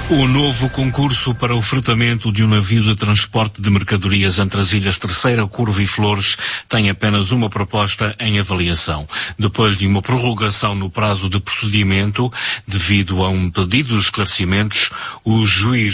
O novo concurso para o fretamento de um navio de transporte de mercadorias entre as ilhas Terceira, Curva e Flores tem apenas uma proposta em avaliação. Depois de uma prorrogação no prazo de procedimento, devido a um pedido de esclarecimentos, o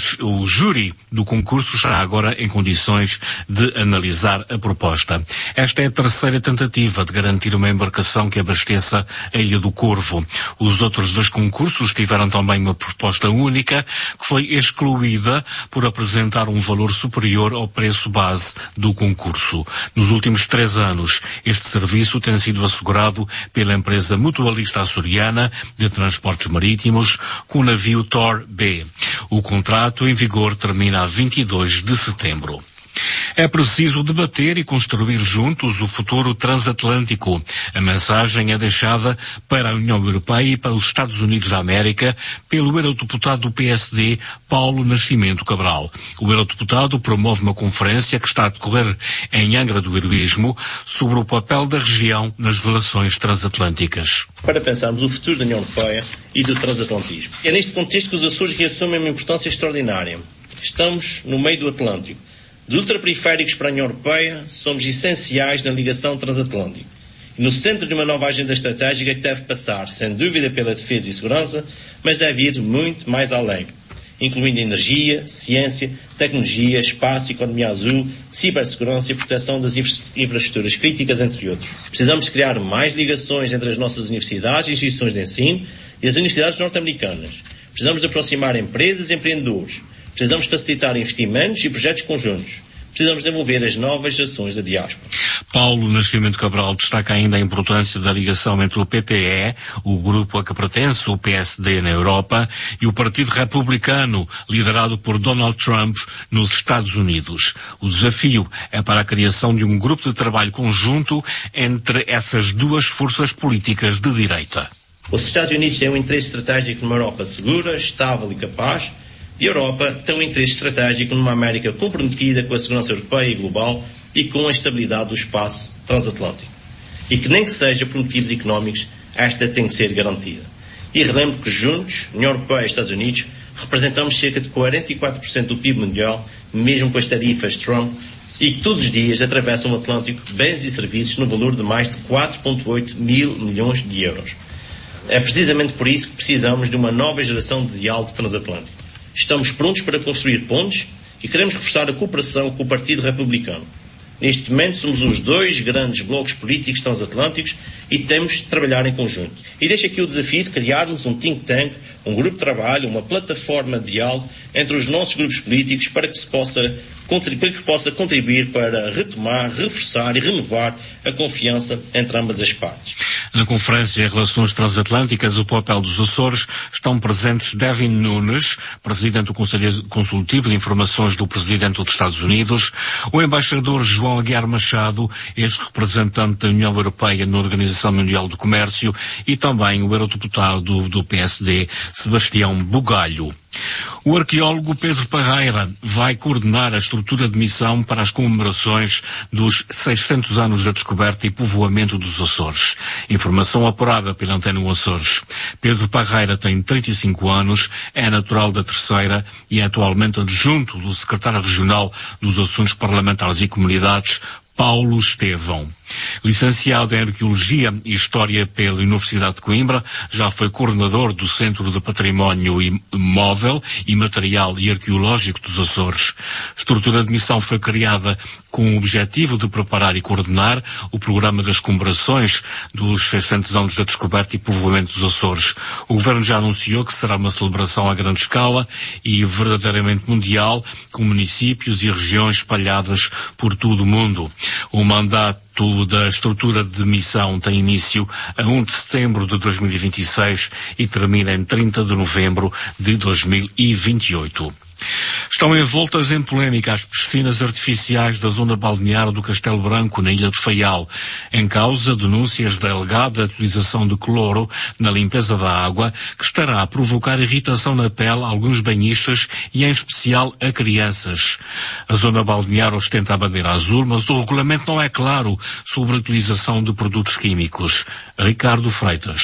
júri do concurso está agora em condições de analisar a proposta. Esta é a terceira tentativa de garantir uma embarcação que abasteça a Ilha do Corvo. Os outros dois concursos tiveram também uma proposta única, que foi excluída por apresentar um valor superior ao preço base do concurso. Nos últimos 3 anos, este serviço tem sido assegurado pela empresa mutualista açoriana de transportes marítimos com o navio Thor B. O contrato em vigor termina a 22 de setembro. É preciso debater e construir juntos o futuro transatlântico. A mensagem é deixada para a União Europeia e para os Estados Unidos da América pelo eurodeputado do PSD, Paulo Nascimento Cabral. O eurodeputado promove uma conferência que está a decorrer em Angra do Heroísmo sobre o papel da região nas relações transatlânticas. Para pensarmos o futuro da União Europeia e do transatlantismo. É neste contexto que os Açores reassumem uma importância extraordinária. Estamos no meio do Atlântico. De ultraperiféricos para a União Europeia, somos essenciais na ligação transatlântica. E no centro de uma nova agenda estratégica que deve passar, sem dúvida, pela defesa e segurança, mas deve ir muito mais além, incluindo energia, ciência, tecnologia, espaço, economia azul, cibersegurança e proteção das infraestruturas críticas, entre outros. Precisamos criar mais ligações entre as nossas universidades e instituições de ensino e as universidades norte-americanas. Precisamos de aproximar empresas e empreendedores. Precisamos facilitar investimentos e projetos conjuntos. Precisamos desenvolver as novas ações da diáspora. Paulo Nascimento Cabral destaca ainda a importância da ligação entre o PPE, o grupo a que pertence o PSD na Europa, e o Partido Republicano, liderado por Donald Trump, nos Estados Unidos. O desafio é para a criação de um grupo de trabalho conjunto entre essas duas forças políticas de direita. Os Estados Unidos têm um interesse estratégico numa Europa segura, estável e capaz. E a Europa tem um interesse estratégico numa América comprometida com a segurança europeia e global e com a estabilidade do espaço transatlântico. E que nem que seja por motivos económicos, esta tem que ser garantida. E relembro que juntos, União Europeia e Estados Unidos, representamos cerca de 44% do PIB mundial, mesmo com as tarifas Trump, e que todos os dias atravessam o Atlântico bens e serviços no valor de mais de 4,8 mil milhões de euros. É precisamente por isso que precisamos de uma nova geração de diálogo transatlântico. Estamos prontos para construir pontes e queremos reforçar a cooperação com o Partido Republicano. Neste momento somos os 2 grandes blocos políticos transatlânticos e temos de trabalhar em conjunto. E deixo aqui o desafio de criarmos um think tank, um grupo de trabalho, uma plataforma de diálogo entre os nossos grupos políticos para que possa contribuir para retomar, reforçar e renovar a confiança entre ambas as partes. Na Conferência em Relações Transatlânticas, o papel dos Açores, estão presentes Devin Nunes, Presidente do Conselho Consultivo de Informações do Presidente dos Estados Unidos, o embaixador João Aguiar Machado, ex-representante da União Europeia na Organização Mundial do Comércio, e também o eurodeputado do PSD, Sebastião Bugalho. O arqueólogo Pedro Parreira vai coordenar a estrutura de missão para as comemorações dos 600 anos da descoberta e povoamento dos Açores. Informação apurada pela Antena Açores. Pedro Parreira tem 35 anos, é natural da Terceira e é atualmente adjunto do secretário regional dos Assuntos Parlamentares e Comunidades, Paulo Estevão. Licenciado em Arqueologia e História pela Universidade de Coimbra, já foi coordenador do Centro de Património Móvel, Imaterial e Arqueológico dos Açores. A estrutura de missão foi criada com o objetivo de preparar e coordenar o programa das comemorações dos 600 anos da descoberta e povoamento dos Açores. O Governo já anunciou que será uma celebração a grande escala e verdadeiramente mundial, com municípios e regiões espalhadas por todo o mundo. O mandato da estrutura de missão tem início a 1 de setembro de 2026 e termina em 30 de novembro de 2028. Estão envoltas em polémica as piscinas artificiais da zona balnear do Castelo Branco, na Ilha de Faial. Em causa, denúncias da alegada utilização de cloro na limpeza da água, que estará a provocar irritação na pele a alguns banhistas e, em especial, a crianças. A zona balnear ostenta a bandeira azul, mas o regulamento não é claro sobre a utilização de produtos químicos. Ricardo Freitas.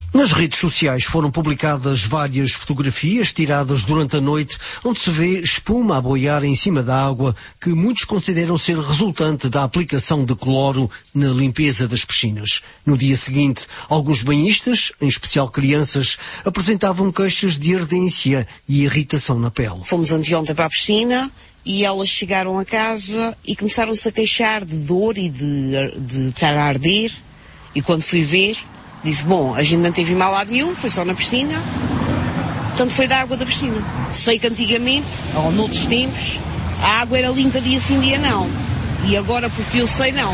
Nas redes sociais foram publicadas várias fotografias tiradas durante a noite, onde se vê espuma a boiar em cima da água, que muitos consideram ser resultante da aplicação de cloro na limpeza das piscinas. No dia seguinte, alguns banhistas, em especial crianças, apresentavam queixas de ardência e irritação na pele. Fomos anteontem para a piscina e elas chegaram a casa e começaram-se a queixar de dor e de estar a arder. E quando fui ver, disse, bom, a gente não teve mal lado nenhum, foi só na piscina, portanto foi da água da piscina. Sei que antigamente, ou noutros tempos, a água era limpa dia sim, dia não. E agora, porque eu sei, não.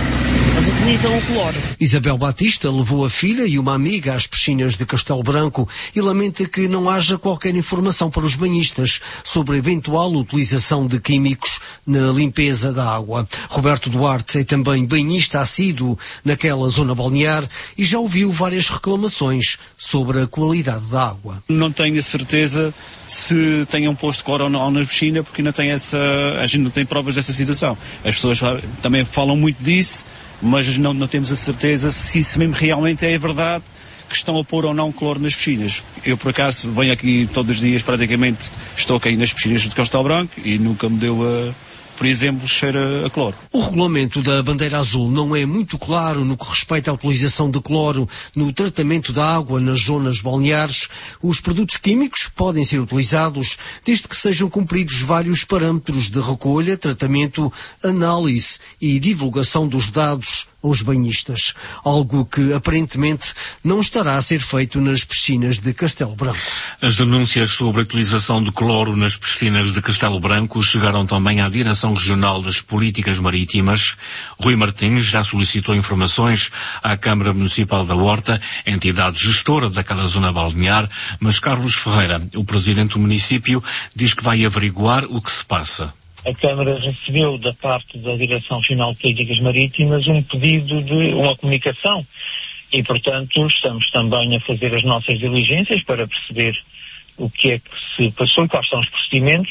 Mas utilizam o cloro. Isabel Batista levou a filha e uma amiga às piscinas de Castelo Branco e lamenta que não haja qualquer informação para os banhistas sobre a eventual utilização de químicos na limpeza da água. Roberto Duarte é também banhista assíduo naquela zona balnear e já ouviu várias reclamações sobre a qualidade da água. Não tenho a certeza se tenham posto cloro ou não na piscina, porque não tem a gente não tem provas dessa situação. As pessoas também falam muito disso, mas não temos a certeza se isso mesmo realmente é verdade, que estão a pôr ou não cloro nas piscinas. Eu, por acaso, venho aqui todos os dias, praticamente, estou aqui nas piscinas de Castelo Branco e nunca me deu, por exemplo, cheiro a cloro. O regulamento da bandeira azul não é muito claro no que respeita à utilização de cloro no tratamento da água nas zonas balneares. Os produtos químicos podem ser utilizados desde que sejam cumpridos vários parâmetros de recolha, tratamento, análise e divulgação dos dados aos banhistas, algo que aparentemente não estará a ser feito nas piscinas de Castelo Branco. As denúncias sobre a utilização de cloro nas piscinas de Castelo Branco chegaram também à Direção Regional das Políticas Marítimas. Rui Martins já solicitou informações à Câmara Municipal da Horta, entidade gestora daquela zona balnear, mas Carlos Ferreira, o presidente do município, diz que vai averiguar o que se passa. A Câmara recebeu da parte da Direção Regional de Políticas Marítimas um pedido de uma comunicação e, portanto, estamos também a fazer as nossas diligências para perceber o que é que se passou e quais são os procedimentos,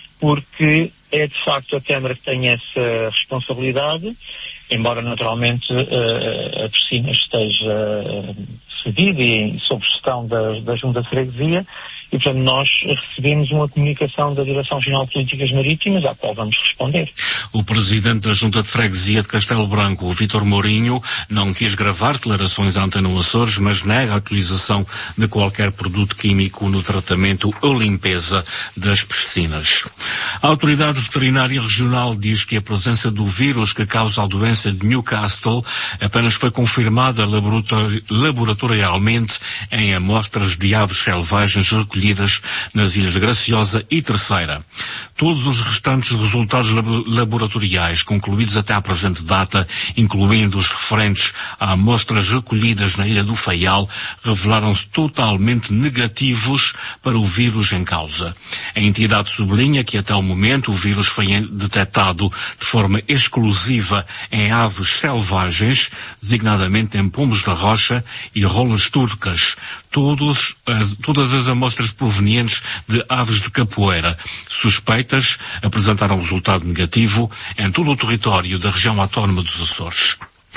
porque é de facto a Câmara que tem essa responsabilidade, embora naturalmente a piscina esteja cedida e sob gestão da Junta de Freguesia, e portanto nós recebemos uma comunicação da Direção Regional de Políticas Marítimas à qual vamos responder. O presidente da Junta de Freguesia de Castelo Branco, o Vítor Mourinho, não quis gravar declarações à Antena Açores, mas nega a utilização de qualquer produto químico no tratamento ou limpeza das piscinas. A Autoridade Veterinária Regional diz que a presença do vírus que causa a doença de Newcastle apenas foi confirmada laboratorialmente em amostras de aves selvagens recolhidas nas Ilhas de Graciosa e Terceira. Todos os restantes resultados laboratoriais concluídos até à presente data, incluindo os referentes a amostras recolhidas na Ilha do Faial, revelaram-se totalmente negativos para o vírus em causa. A entidade sublinha que até o momento o vírus foi detectado de forma exclusiva em aves selvagens, designadamente em pombos da rocha e rolas turcas. Todas as amostras provenientes de aves de capoeira suspeitas apresentaram resultado negativo em todo o território da região autónoma dos Açores.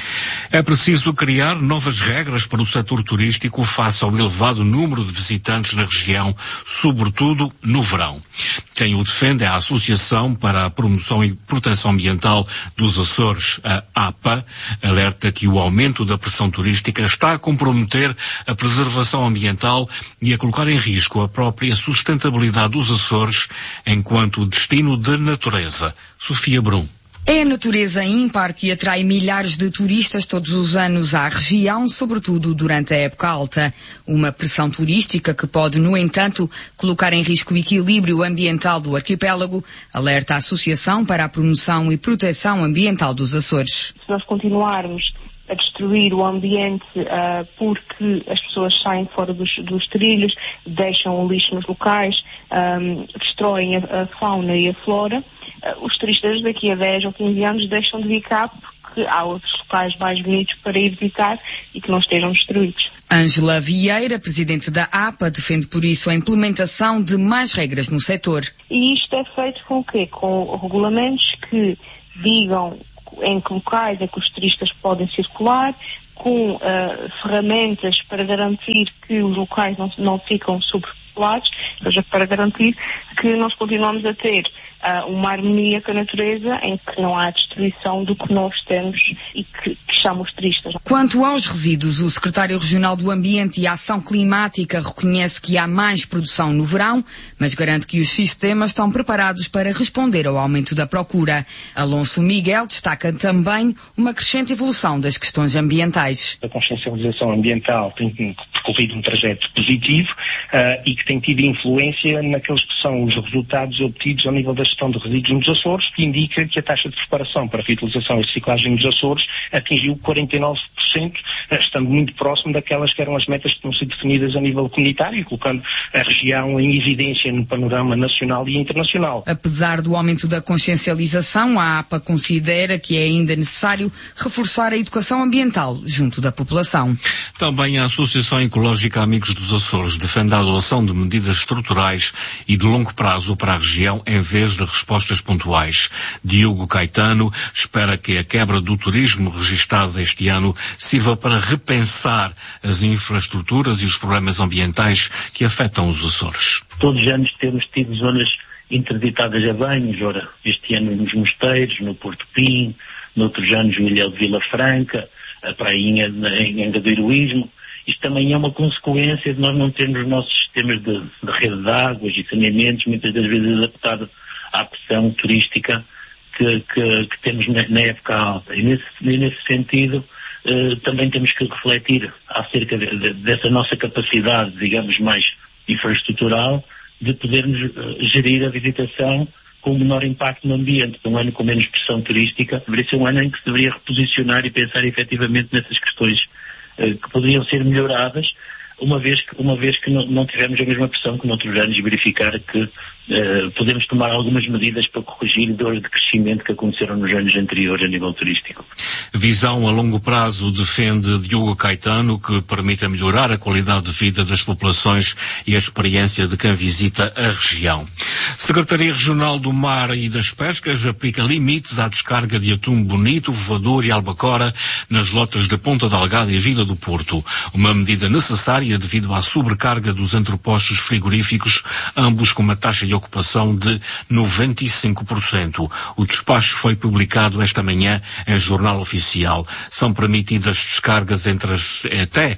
É preciso criar novas regras para o setor turístico face ao elevado número de visitantes na região, sobretudo no verão. Quem o defende é a Associação para a Promoção e Proteção Ambiental dos Açores, a APA, alerta que o aumento da pressão turística está a comprometer a preservação ambiental e a colocar em risco a própria sustentabilidade dos Açores enquanto destino de natureza. Sofia Brum. É a natureza ímpar que atrai milhares de turistas todos os anos à região, sobretudo durante a época alta. Uma pressão turística que pode, no entanto, colocar em risco o equilíbrio ambiental do arquipélago, alerta a Associação para a Promoção e Proteção Ambiental dos Açores. Se nós continuarmos a destruir o ambiente porque as pessoas saem fora dos trilhos, deixam o lixo nos locais, destroem a fauna e a flora, os turistas daqui a 10 ou 15 anos deixam de vir cá porque há outros locais mais bonitos para ir visitar e que não estejam destruídos. Ângela Vieira, presidente da APA, defende por isso a implementação de mais regras no setor. E isto é feito com o quê? Com regulamentos que digam em que locais é que os turistas podem circular, com ferramentas para garantir que os locais não ficam superpopulados, ou seja, para garantir que nós continuamos a ter uma harmonia com a natureza em que não há destruição do que nós temos e que chamamos turistas. Quanto aos resíduos, o secretário regional do Ambiente e Ação Climática reconhece que há mais produção no verão, mas garante que os sistemas estão preparados para responder ao aumento da procura. Alonso Miguel destaca também uma crescente evolução das questões ambientais. A consciencialização ambiental tem percorrido um trajeto positivo e que tem tido influência naqueles que são os resultados obtidos ao nível da gestão de resíduos nos Açores, que indica que a taxa de preparação para reutilização e reciclagem nos Açores atingiu 49%, estando muito próximo daquelas que eram as metas que tinham sido definidas a nível comunitário e colocando a região em evidência no panorama nacional e internacional. Apesar do aumento da consciencialização, a APA considera que é ainda necessário reforçar a educação ambiental junto da população. Também a Associação Ecológica Amigos dos Açores defende a adoção de medidas estruturais e de longo prazo para a região em vez de respostas pontuais. Diogo Caetano espera que a quebra do turismo registada este ano sirva para repensar as infraestruturas e os problemas ambientais que afetam os Açores. Todos os anos temos tido zonas interditadas a banhos, ora, este ano nos Mosteiros, no Porto Pim, noutros anos no Ilhéu de Vila Franca, a prainha em Gadoiroísmo. Isto também é uma consequência de nós não termos os nossos sistemas de rede de águas e saneamentos, muitas das vezes adaptados à pressão turística que temos na época alta. E nesse sentido, também temos que refletir acerca dessa nossa capacidade, digamos, mais infraestrutural, de podermos gerir a visitação com menor impacto no ambiente. Um ano com menos pressão turística deveria ser um ano em que se deveria reposicionar e pensar efetivamente nessas questões que poderiam ser melhoradas, uma vez que não tivemos a mesma pressão que noutros anos, verificar que podemos tomar algumas medidas para corrigir dores de crescimento que aconteceram nos anos anteriores a nível turístico. Visão a longo prazo defende Diogo Caetano, que permita melhorar a qualidade de vida das populações e a experiência de quem visita a região. Secretaria Regional do Mar e das Pescas aplica limites à descarga de atum bonito, voador e albacora nas lotas de Ponta Delgada e Vila do Porto. Uma medida necessária devido à sobrecarga dos entrepostos frigoríficos, ambos com uma taxa de ocupação de 95%. O despacho foi publicado esta manhã em Jornal Oficial. São permitidas descargas até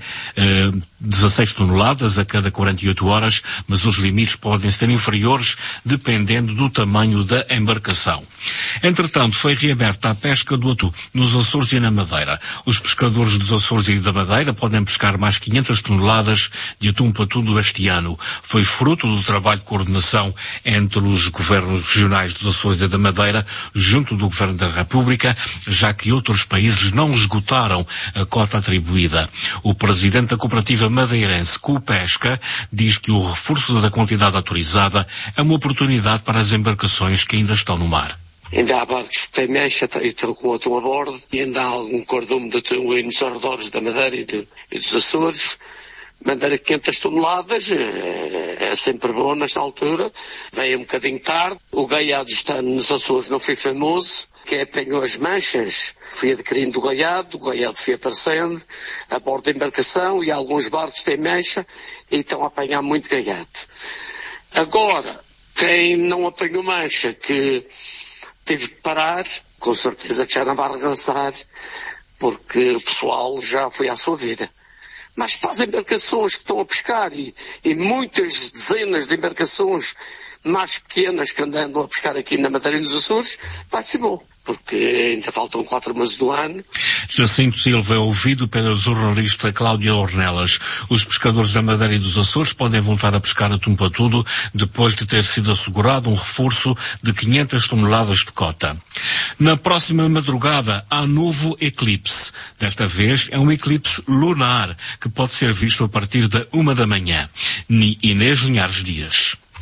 16 toneladas a cada 48 horas, mas os limites podem ser inferiores dependendo do tamanho da embarcação. Entretanto, foi reaberta a pesca do atum nos Açores e na Madeira. Os pescadores dos Açores e da Madeira podem pescar mais 500 toneladas de atum patudo este ano. Foi fruto do trabalho de coordenação entre os governos regionais dos Açores e da Madeira, junto do Governo da República, já que outros países não esgotaram a cota atribuída. O presidente da cooperativa madeirense Copesca diz que o reforço da quantidade autorizada é uma oportunidade para as embarcações que ainda estão no mar. Ainda há barcos que têm mecha e estão com atum a bordo, e ainda há algum cardume de atum aí nos arredores da Madeira e dos Açores. Mandar 500 toneladas é sempre bom nesta altura. Veio um bocadinho tarde. O gaiado está nos Açores, não foi famoso. Que apanhou as manchas, fui adquirindo o gaiado foi aparecendo a bordo da embarcação, e alguns barcos têm mancha e estão a apanhar muito gaiado. Agora, quem não apanhou mancha, que teve que parar, com certeza que já não vai regressar, porque o pessoal já foi à sua vida. Mas para as embarcações que estão a pescar, e muitas dezenas de embarcações mais pequenas que andam a pescar aqui na Madeira e nos Açores, vai ser bom, porque ainda faltam 4 meses do ano. Jacinto Silva é ouvido pela jornalista Cláudia Ornelas. Os pescadores da Madeira e dos Açores podem voltar a pescar atum patudo depois de ter sido assegurado um reforço de 500 toneladas de cota. Na próxima madrugada há novo eclipse. Desta vez é um eclipse lunar que pode ser visto a partir da 1 da manhã. Inês Linhares Dias.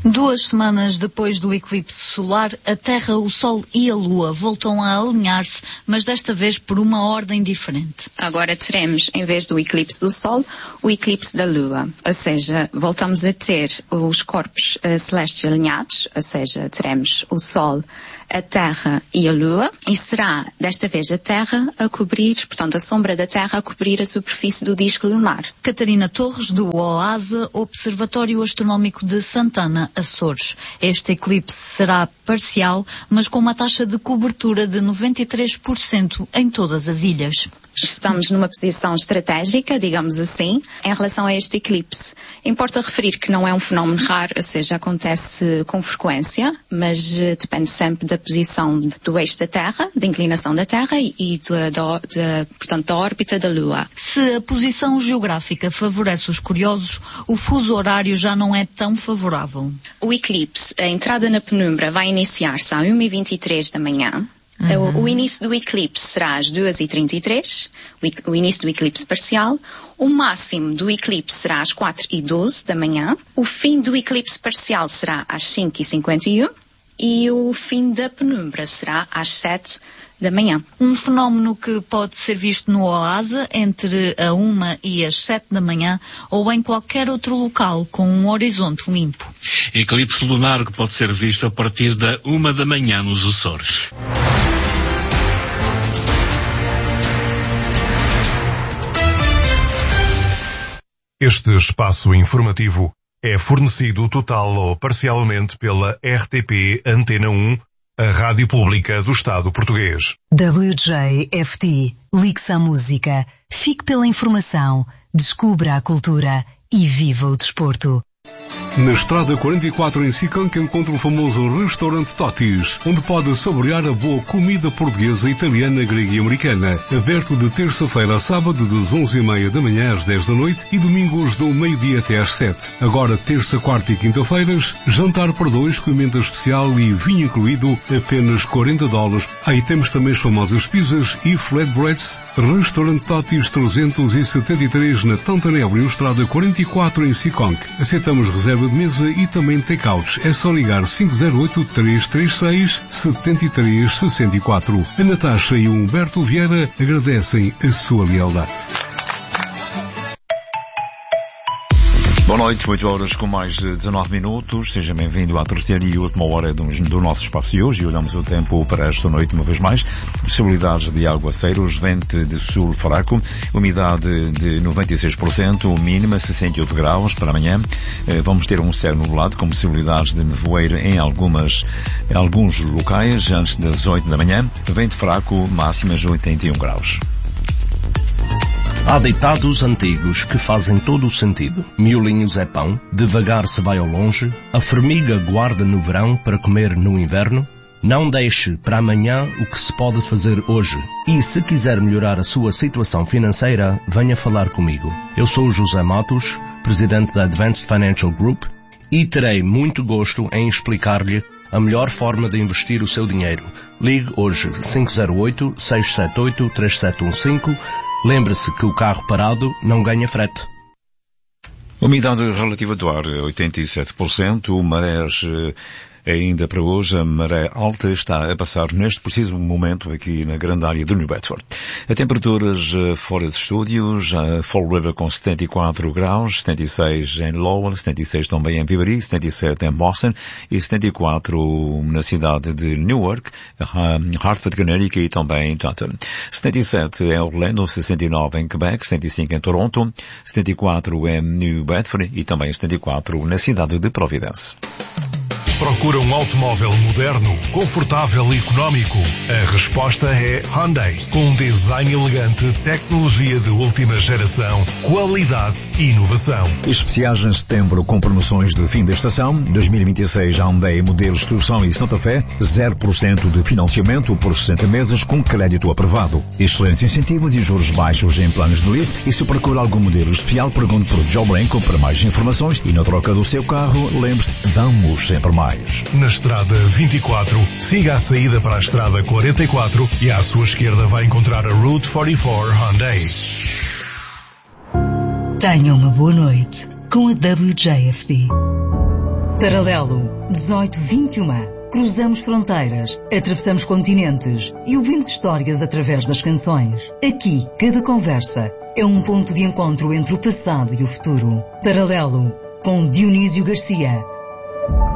2 semanas depois do eclipse solar, a Terra, o Sol e a Lua voltam a alinhar-se, mas desta vez por uma ordem diferente. Agora teremos, em vez do eclipse do Sol, o eclipse da Lua. Ou seja, voltamos a ter os corpos celestes alinhados, ou seja, teremos o Sol, a Terra e a Lua, e será, desta vez, a Terra a cobrir, portanto, a sombra da Terra a cobrir a superfície do disco lunar. Catarina Torres, do OASA, Observatório Astronómico de Santana, Açores. Este eclipse será parcial, mas com uma taxa de cobertura de 93% em todas as ilhas. Estamos numa posição estratégica, digamos assim, em relação a este eclipse. Importa referir que não é um fenómeno raro, ou seja, acontece com frequência, mas depende sempre da posição do eixo da Terra, da inclinação da Terra e portanto, da órbita da Lua. Se a posição geográfica favorece os curiosos, o fuso horário já não é tão favorável. O eclipse, a entrada na penumbra, vai iniciar-se às 1h23 da manhã. O início do eclipse será às 2h33, o início do eclipse parcial. O máximo do eclipse será às 4h12 da manhã. O fim do eclipse parcial será às 5h51 e o fim da penumbra será às 7 da manhã. Um fenómeno que pode ser visto no OASA entre a 1 e as 7 da manhã ou em qualquer outro local com um horizonte limpo. Eclipse lunar que pode ser visto a partir da 1 da manhã nos Açores. Este espaço informativo é fornecido total ou parcialmente pela RTP Antena 1, a Rádio Pública do Estado Português. WJFT. Ligue-se à música. Fique pela informação. Descubra a cultura e viva o desporto. Na Estrada 44 em Sicanca encontra o famoso restaurante Totis, onde pode saborear a boa comida portuguesa, italiana, grega e americana. Aberto de terça-feira a sábado das 11h30 da manhã às 10 da noite e domingos do meio-dia até às 7. Agora terça, quarta e quinta-feiras, jantar para 2 com emenda especial e vinho incluído, apenas $40. Aí temos também as famosas pizzas e flatbreads. Restaurante Totis 373 na Tantanel e Estrada 44 em Sicanca. Aceitamos reserva de mesa e também take-outs. É só ligar 508-336-7364. A Natasha e o Humberto Vieira agradecem a sua lealdade. Boa noite, 8 horas com mais 19 minutos. Seja bem-vindo à terceira e última hora do nosso espaço de hoje. E olhamos o tempo para esta noite uma vez mais. Possibilidades de aguaceiros, vento de sul fraco, umidade de 96%, mínima 68 graus para amanhã. Vamos ter um céu nublado com possibilidades de nevoeiro em alguns locais antes das 8 da manhã. Vento fraco, máximas 81 graus. Há ditados antigos que fazem todo o sentido. Miolinhos é pão, devagar se vai ao longe, a formiga guarda no verão para comer no inverno. Não deixe para amanhã o que se pode fazer hoje. E se quiser melhorar a sua situação financeira, venha falar comigo. Eu sou José Matos, presidente da Advanced Financial Group, e terei muito gosto em explicar-lhe a melhor forma de investir o seu dinheiro. Ligue hoje 508-678-3715. Lembre-se que o carro parado não ganha frete. Umidade relativa do ar 87%, marés ainda para hoje, a maré alta está a passar neste preciso momento aqui na grande área do New Bedford. A temperaturas fora de estúdios, a Fall River com 74 graus, 76 em Lowell, 76 também em Peabody, 77 em Boston e 74 na cidade de Newark, Hartford, Connecticut e também em Taunton. 77 em Orlando, 69 em Quebec, 75 em Toronto, 74 em New Bedford e também 74 na cidade de Providence. Procura um automóvel moderno, confortável e económico? A resposta é Hyundai. Com um design elegante, tecnologia de última geração, qualidade e inovação. Especiais em setembro com promoções de fim da estação. 2026 Hyundai modelos Tucson e Santa Fé. 0% de financiamento por 60 meses com crédito aprovado. Excelentes incentivos e juros baixos em planos de lease. E se procura algum modelo especial, pergunte por Joe Blanco para mais informações. E na troca do seu carro, lembre-se, damos sempre mais. Na Estrada 24, siga a saída para a Estrada 44 e à sua esquerda vai encontrar a Route 44 Hyundai. Tenha uma boa noite com a WJFD. Paralelo 1821. Cruzamos fronteiras, atravessamos continentes e ouvimos histórias através das canções. Aqui, cada conversa é um ponto de encontro entre o passado e o futuro. Paralelo, com Dionísio Garcia.